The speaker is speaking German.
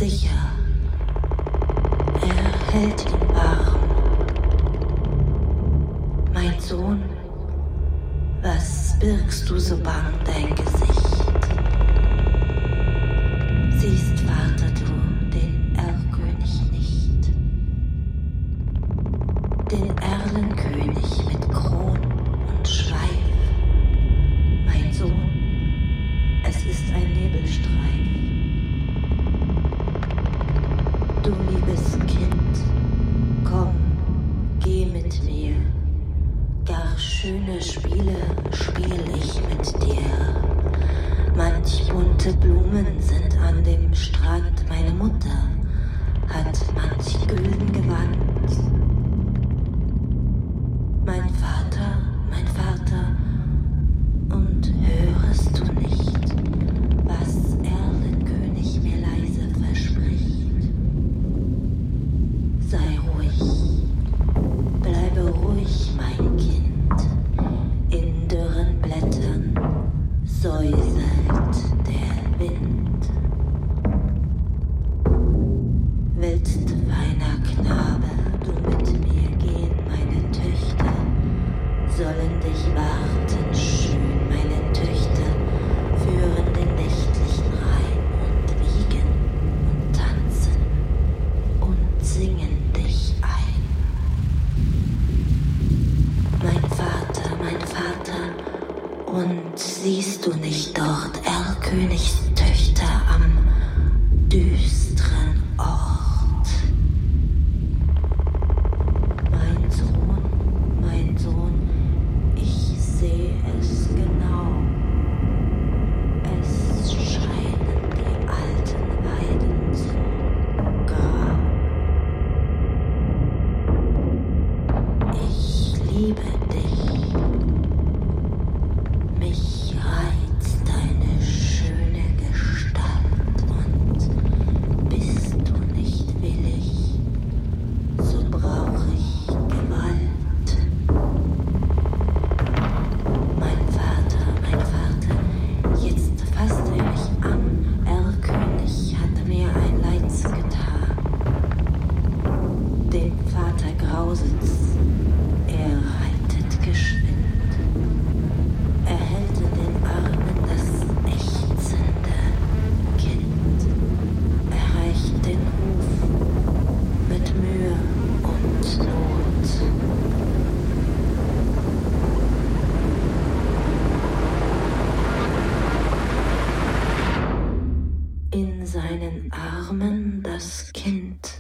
sicher. Er hält ihn warm. Mein Sohn, was birgst du so bang dein Gesicht? Siehst, Vater, du den Erlkönig nicht? Den Erlenkönig mit Kron und Schweif. Mein Sohn, es ist ein Nebelstreif. Du liebes Kind, komm, geh mit mir. Gar schöne Spiele spiel ich mit dir. Manch bunte Blumen sind an dem Strand. Meine Mutter hat manch Gülden gewandt. Mein Vater, und hörest du nicht, was Erlenkönig mir leise verspricht? Sei ruhig, bleibe ruhig, mein Kind. In dürren Blättern säuselt der Wind. Willst, feiner Knabe, du mit mir gehen, meine Töchter sollen dich warten schön, meine Töchter führen den nächtlichen Reim und wiegen und tanzen und singen dich ein. Mein Vater, und siehst du nicht dort Erlkönigs Töchter am düsteren Ort? Mein Sohn, ich seh es genau. Es scheinen die alten Weiden so grau. Ich liebe dich. Mich reizt deine schöne Gestalt, und bist du nicht willig, so brauch ich Gewalt. Mein Vater, jetzt fasst er mich an. Erlkönig hat mir ein Leids getan. Dem Vater grauset's, er reitet geschwind. Er hält in den Armen das ächzende Kind. Er reicht den Huf mit Mühe und Not. In seinen Armen das Kind.